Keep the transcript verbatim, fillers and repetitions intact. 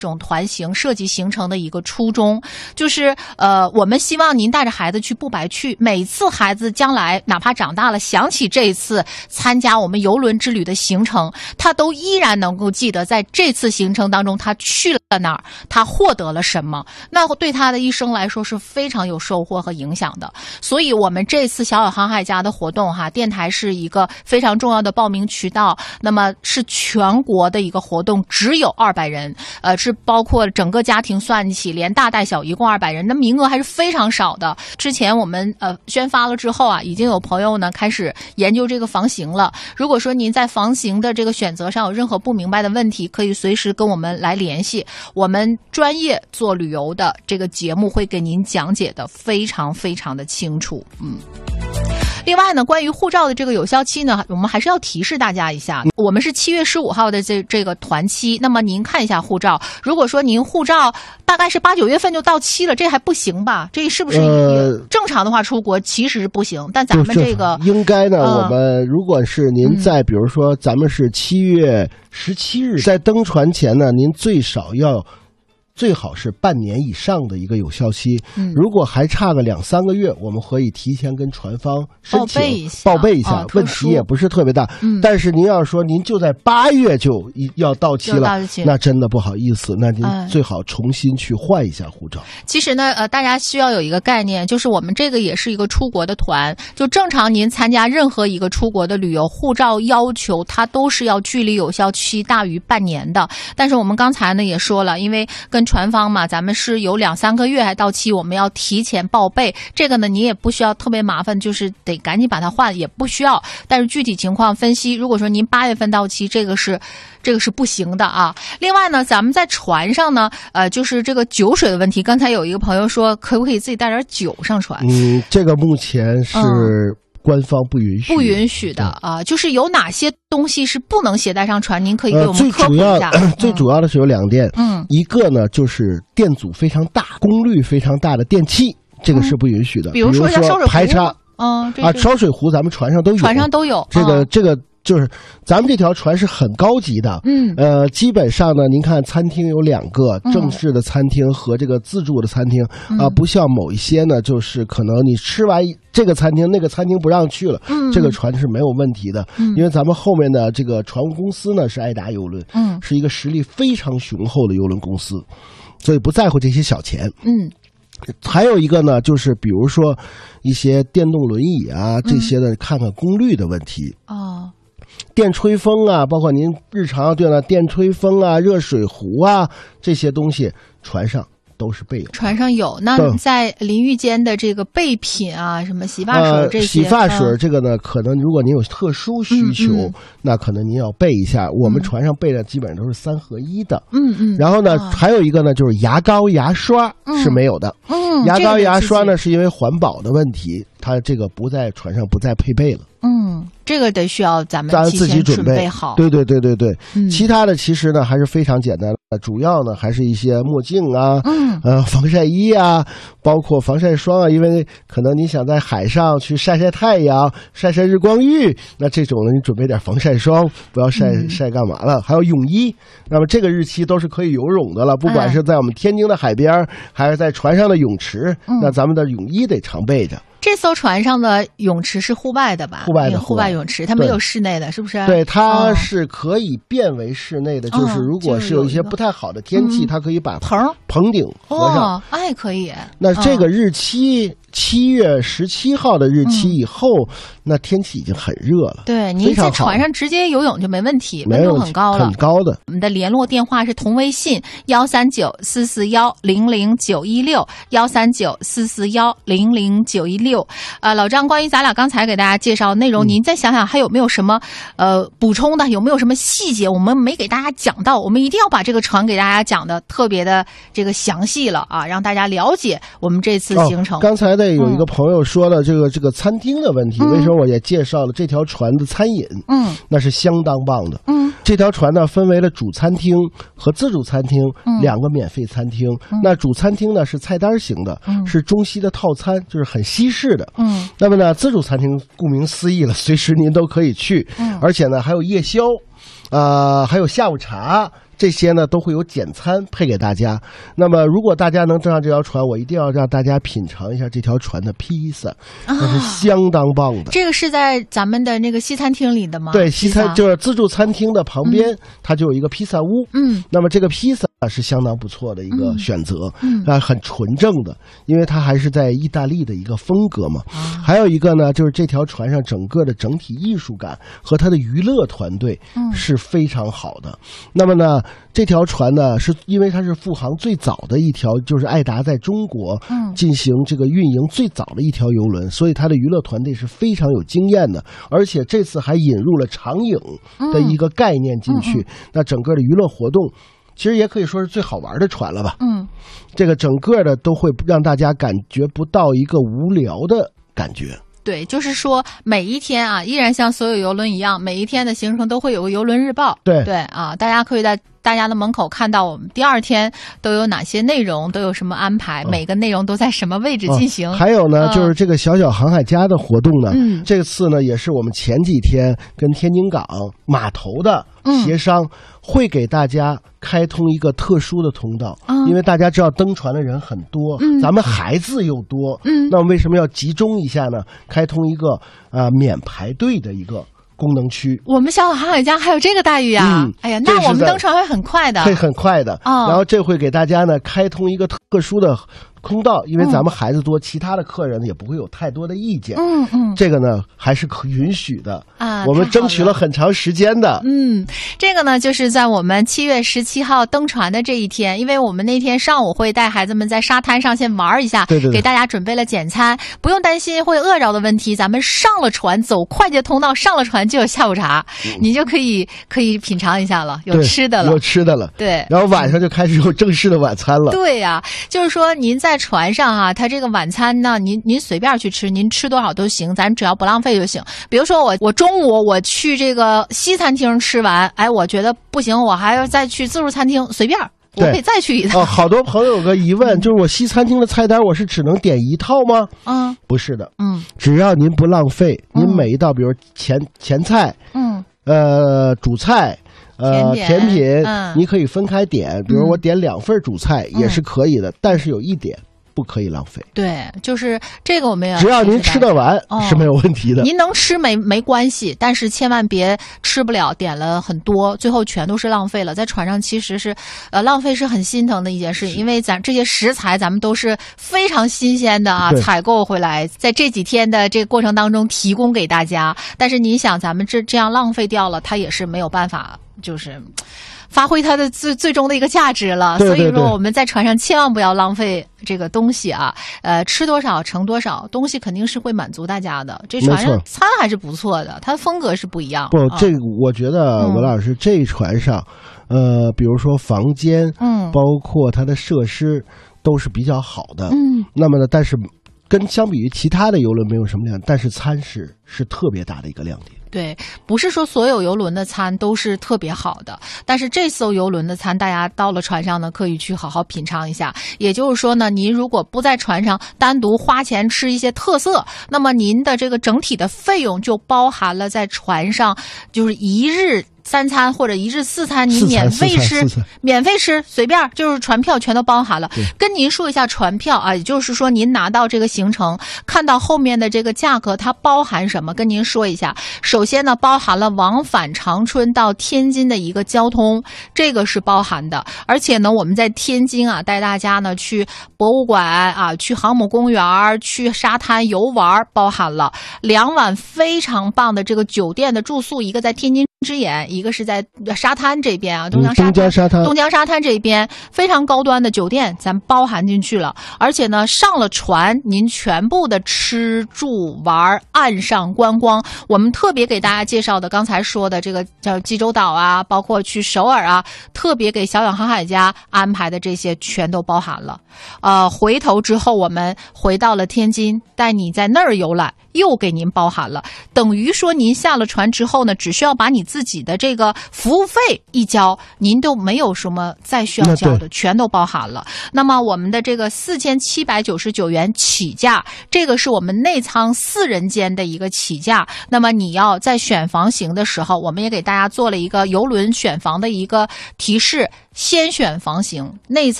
种团行设计行程的一个初衷，就是呃，我们希望您带着孩子去不白去，每次孩子将来哪怕长大了想起这一次参加我们邮轮之旅的行程，他都依然能够记得在这次行程当中他去了哪儿，他获得了什么，那对他的一生来说是非常有收获和影响的。所以我们这次小小航海家的活动哈，电台是一个非常重要的报名渠道，那么是全国的一个活动，只有二百人，呃是包括整个家庭算起，连大带小一共二百人，那名额还是非常少的。之前我们呃宣发了之后啊，已经有朋友呢开始研究这个房型了。如果说您在房型的这个选择上有任何不明白的问题，可以随时跟我们来联系，我们专业做旅游的这个节目会给您讲解的非常非常的清楚。嗯。另外呢，关于护照的这个有效期呢，我们还是要提示大家一下，我们是七月十五号的这这个团期，那么您看一下护照，如果说您护照大概是八九月份就到期了，这还不行吧？这是不是、呃、正常的话出国其实不行，但咱们这个应该呢、嗯，我们如果是您在、嗯、比如说咱们是七月十七日在登船前呢，您最少要。最好是半年以上的一个有效期、嗯、如果还差个两三个月，我们可以提前跟船方申请报备一下， 报备一下、哦、问题也不是特别大、嗯、但是您要说您就在八月就要到期了，那真的不好意思，那您最好重新去换一下护照、嗯、 其实呢呃，大家需要有一个概念，就是我们这个也是一个出国的团，就正常您参加任何一个出国的旅游，护照要求它都是要距离有效期大于半年的。但是我们刚才呢也说了，因为跟船方嘛，咱们是有两三个月还到期，我们要提前报备。这个呢，你也不需要特别麻烦，就是得赶紧把它换，也不需要。但是具体情况分析，如果说您八月份到期，这个是这个是不行的啊。另外呢，咱们在船上呢，呃，就是这个酒水的问题。刚才有一个朋友说，可不可以自己带点酒上船？ 嗯，这个目前是。嗯官方不允许， 不允许的啊！就是有哪些东西是不能携带上船？您可以给我们科普一下。 呃、最主要、嗯、最主要的是有两点，嗯，一个呢就是电阻非常大、功率非常大的电器，这个是不允许的。嗯、 比如说像烧水壶、 排插， 嗯啊，烧水壶咱们船上都有， 船上都有。 这个、 嗯、 这个。就是咱们这条船是很高级的，嗯，呃，基本上呢，您看餐厅有两个，正式的餐厅和这个自助的餐厅啊、嗯呃，不像某一些呢，就是可能你吃完这个餐厅，那个餐厅不让去了，嗯，这个船是没有问题的，嗯，因为咱们后面的这个船务公司呢是爱达邮轮，嗯，是一个实力非常雄厚的邮轮公司，所以不在乎这些小钱，嗯。还有一个呢，就是比如说一些电动轮椅啊，这些的，看看功率的问题哦。电吹风啊，包括您日常对了电吹风啊、热水壶啊这些东西，船上都是备有。船上有，那在淋浴间的这个备品啊，什么洗发水这些，呃、洗发水这个呢，嗯、可能如果您有特殊需求，嗯嗯、那可能您要备一下。我们船上备的基本上都是三合一的。嗯嗯。然后呢，哦、还有一个呢，就是牙膏、牙刷是没有的。嗯。牙膏、牙刷呢，是因为环保的问题，它这个不在船上不再配备了。嗯。这个得需要咱们提前准备好。对对对对对、嗯，其他的其实呢还是非常简单的，主要呢还是一些墨镜啊，嗯，呃，防晒衣啊，包括防晒霜啊，因为可能你想在海上去晒晒太阳、晒晒日光浴，那这种呢你准备点防晒霜，不要晒、嗯、晒干嘛了？还有泳衣，那么这个日期都是可以游泳的了，不管是在我们天津的海边、嗯、还是在船上的泳池，嗯、那咱们的泳衣得常备着。这艘船上的泳池是户外的吧？户外的户外泳池，它没有室内的，是不是？对，它是可以变为室内的，哦、就是如果是有一些不太好的天气，嗯、它可以把棚棚顶合上，哦，哎，可以。那这个日期。七月十七号的日期以后、嗯，那天气已经很热了。对，您在船上直接游泳就没问题，温度很高了，很高的。我们的联络电话是同微信幺三九四四幺零零九一六幺三九四四幺零零九一六。呃，老张，关于咱俩刚才给大家介绍的内容，嗯、您再想想还有没有什么呃补充的？有没有什么细节我们没给大家讲到？我们一定要把这个船给大家讲的特别的这个详细了啊，让大家了解我们这次行程。哦、刚才有一个朋友说的这个、嗯、这个餐厅的问题，为什么我也介绍了这条船的餐饮？嗯，那是相当棒的。嗯，这条船呢分为了主餐厅和自助餐厅、嗯、两个免费餐厅。嗯、那主餐厅呢是菜单型的、嗯，是中西的套餐，就是很西式的。嗯，那么呢，自助餐厅顾名思义了，随时您都可以去。嗯，而且呢还有夜宵，呃，还有下午茶。 这些呢都会有简餐配给大家。那么如果大家能登上这条船，我一定要让大家品尝一下这条船的披萨，那是相当棒的。 这个是在咱们的那个西餐厅里的吗？ 对，西餐就是自助餐厅的旁边，嗯、它就有一个披萨屋。嗯，那么这个披萨是相当不错的一个选择，嗯，啊，很纯正的，因为它还是在意大利的一个风格嘛。啊、还有一个呢，就是这条船上整个的整体艺术感和它的娱乐团队是非常好的。嗯、那么呢，这条船呢，是因为它是复航最早的一条，就是爱达在中国进行这个运营最早的一条游轮，所以它的娱乐团队是非常有经验的，而且这次还引入了长影的一个概念进去，嗯嗯、那整个的娱乐活动其实也可以说是最好玩的船了吧。嗯，这个整个的都会让大家感觉不到一个无聊的感觉。 对，就是说每一天啊，依然像所有游轮一样，每一天的行程都会有个游轮日报。 对对啊，大家可以在大家的门口看到我们第二天都有哪些内容，都有什么安排，嗯、每个内容都在什么位置进行。 嗯、还有呢，嗯、就是这个小小航海家的活动呢，嗯、这次呢也是我们前几天跟天津港码头的协商，嗯、会给大家开通一个特殊的通道，嗯、因为大家知道登船的人很多，嗯、咱们孩子又多，嗯、那为什么要集中一下呢？开通一个啊、呃、免排队的一个功能区。 我们小小航海家还有这个待遇啊！嗯、哎呀，那我们登船会很快的， 会很快的。哦、然后这会给大家呢开通一个特殊的通道，因为咱们孩子多，嗯、其他的客人也不会有太多的意见。嗯嗯，这个呢还是可允许的啊。我们争取了很长时间的。 嗯，这个呢就是在我们七月十七号登船的这一天，因为我们那天上午会带孩子们在沙滩上先玩一下， 对对对， 给大家准备了简餐，不用担心会饿着的问题。咱们上了船，走快捷通道，上了船就有下午茶，嗯、你就可以可以品尝一下了，有吃的了， 有吃的了。 对， 然后晚上就开始有正式的晚餐了。 对呀、啊，就是说您在船上啊，它这个晚餐呢，您您随便去吃，您吃多少都行，咱只要不浪费就行。比如说我我中午我去这个西餐厅吃完，哎，我觉得不行，我还要再去自助餐厅，随便。我可以再去一趟。 哦，好多朋友有个疑问，就是我西餐厅的菜单我是只能点一套吗？嗯，不是的，嗯，只要您不浪费，您每一道，比如前前菜，嗯，呃，主菜。呃，甜品，嗯、你可以分开点，比如我点两份主菜、嗯、也是可以的，但是有一点不可以浪费。 对，就是这个我们要只要您吃得完、哦、是没有问题的。 您能吃没没关系，但是千万别吃不了，点了很多，最后全都是浪费了。在船上其实是，呃，浪费是很心疼的一件事，因为咱这些食材咱们都是非常新鲜的啊，采购回来，在这几天的这个过程当中提供给大家。但是你想，咱们这这样浪费掉了，它也是没有办法。就是发挥它的最最终的一个价值了， 对对对， 所以说我们在船上千万不要浪费这个东西啊，呃，吃多少盛多少，东西肯定是会满足大家的。这船上餐还是不错的，它的风格是不一样。 不，啊、这个我觉得文老师、嗯、这船上，呃，比如说房间，嗯，包括它的设施都是比较好的，嗯，那么呢，但是跟相比于其他的游轮没有什么亮，但是餐食是特别大的一个亮点。 对，不是说所有游轮的餐都是特别好的，但是这艘游轮的餐，大家到了船上呢，可以去好好品尝一下。也就是说呢，您如果不在船上单独花钱吃一些特色，那么您的这个整体的费用就包含了在船上就是一日三餐或者一日四餐，您免费吃，免费吃，随便，就是船票全都包含了。跟您说一下船票啊，也就是说您拿到这个行程，看到后面的这个价格，它包含什么？跟您说一下。首先呢，包含了往返长春到天津的一个交通，这个是包含的。而且呢，我们在天津啊，带大家呢去博物馆啊，去航母公园，去沙滩游玩，包含了两晚非常棒的这个酒店的住宿，一个在天津之眼，一个是在沙滩这边啊，东江沙滩， 东江沙滩， 东江沙滩这边非常高端的酒店，咱包含进去了。而且呢，上了船，您全部的吃住玩、岸上观光，我们特别给大家介绍的，刚才说的这个叫济州岛啊，包括去首尔啊，特别给小小航海家安排的这些全都包含了。呃，回头之后我们回到了天津，带你在那儿游览，又给您包含了。等于说您下了船之后呢，只需要把你自己的这个服务费一交，您都没有什么再需要交的，全都包含了。那么我们的这个四千七百九十九元起价，这个是我们内舱四人间的一个起价。那么你要在选房型的时候，我们也给大家做了一个邮轮选房的一个提示，先选房型内舱